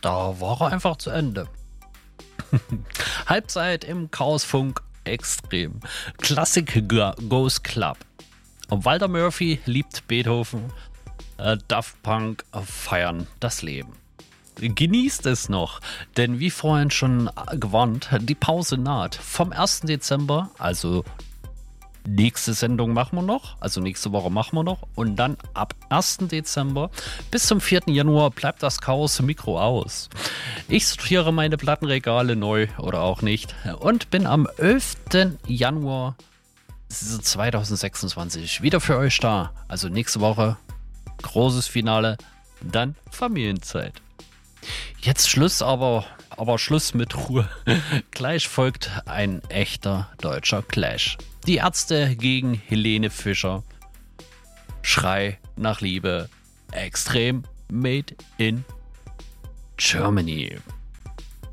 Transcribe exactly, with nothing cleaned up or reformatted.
Da war er einfach zu Ende. Halbzeit im Chaosfunk extrem. Classic Ghost Club. Walter Murphy liebt Beethoven. Äh, Daft Punk feiern das Leben. Genießt es noch, denn wie vorhin schon gewarnt, die Pause naht. Vom ersten Dezember, also nächste Sendung machen wir noch, also nächste Woche machen wir noch und dann ab ersten Dezember bis zum vierten Januar bleibt das Chaos Mikro aus. Ich sortiere meine Plattenregale neu oder auch nicht und bin am elften Januar zweitausendsechsundzwanzig wieder für euch da. Also nächste Woche großes Finale, dann Familienzeit. Jetzt Schluss, aber, aber Schluss mit Ruhe. Gleich folgt ein echter deutscher Clash. Die Ärzte gegen Helene Fischer. Schrei nach Liebe. Extrem made in Germany.